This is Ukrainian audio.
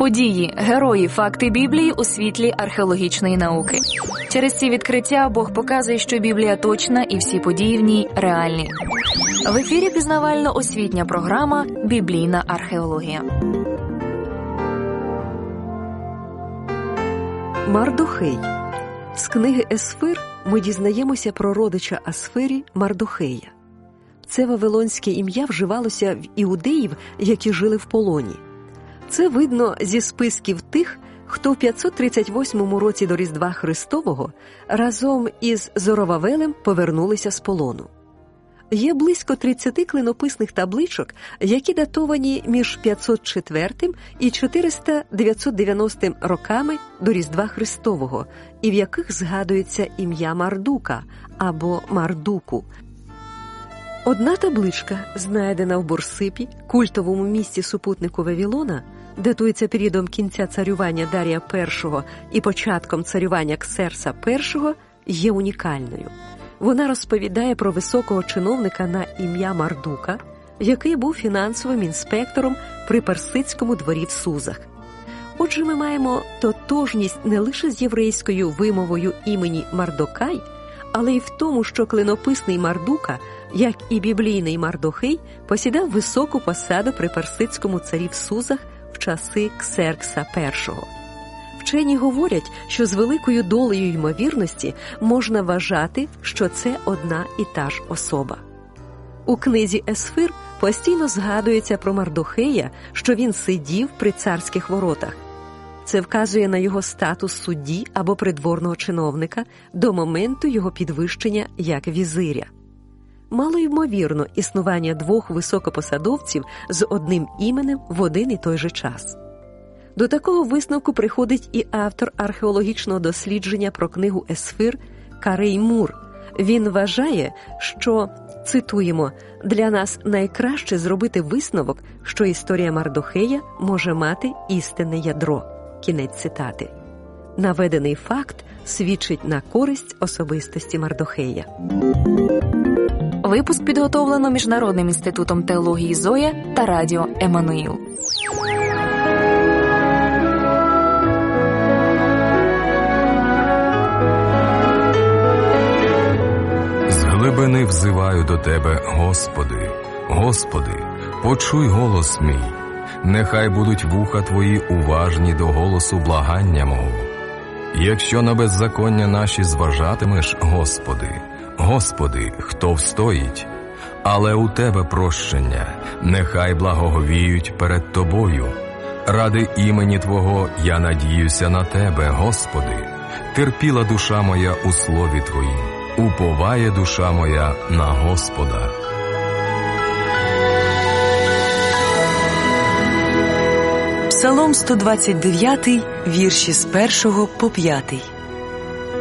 Події, герої, факти Біблії у світлі археологічної науки. Через ці відкриття Бог показує, що Біблія точна і всі події в ній реальні. В ефірі пізнавально-освітня програма «Біблійна археологія». Мардохей. З книги Есфир ми дізнаємося про родича Асфирі Мардохея. Це вавилонське ім'я вживалося в іудеїв, які жили в полоні. Це видно зі списків тих, хто в 538 році до Різдва Христового разом із Зоровавелем повернулися з полону. Є близько 30 клинописних табличок, які датовані між 504 і 400-990 роками до Різдва Христового, і в яких згадується ім'я Мардука або Мардуку. Одна табличка, знайдена в Борсипі, культовому місті супутнику Вавилона, датується періодом кінця царювання Дарія І і початком царювання Ксеркса І, є унікальною. Вона розповідає про високого чиновника на ім'я Мардука, який був фінансовим інспектором при персидському дворі в Сузах. Отже, ми маємо тотожність не лише з єврейською вимовою імені Мардокай, але й в тому, що клинописний Мардука, як і біблійний Мардохей, посідав високу посаду при персидському царі в Сузах в часи Ксеркса І. Вчені говорять, що з великою долею ймовірності можна вважати, що це одна і та ж особа. У книзі Есфир постійно згадується про Мардохея, що він сидів при царських воротах. Це вказує на його статус судді або придворного чиновника до моменту його підвищення як візиря. Малоймовірно існування двох високопосадовців з одним іменем в один і той же час. До такого висновку приходить і автор археологічного дослідження про книгу Есфир Карей Мур. Він вважає, що, цитуємо, «для нас найкраще зробити висновок, що історія Мардохея може мати істинне ядро». Кінець цитати. Наведений факт свідчить на користь особистості Мардохея. Випуск підготовлено Міжнародним інститутом теології Зоя та радіо Еммануїл. З глибини взиваю до Тебе, Господи. Господи, почуй голос мій. Нехай будуть вуха Твої уважні до голосу благання мого. Якщо на беззаконня наші зважатимеш, Господи, Господи, хто встоїть? Але у Тебе прощення, нехай благоговіють перед Тобою. Ради імені Твого я надіюся на Тебе, Господи. Терпіла душа моя у слові Твоїм, уповає душа моя на Господа. Псалом 129, вірші з 1 по 5.